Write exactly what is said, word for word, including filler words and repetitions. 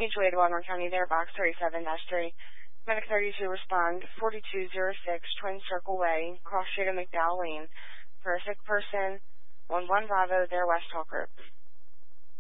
Mutual aid, Baltimore County, there, box thirty-seven dash three. Medic thirty-two, respond, forty-two oh six, Twin Circle Way, cross street of McDowell Lane. For a sick person, one one Bravo, there, West Hall Group.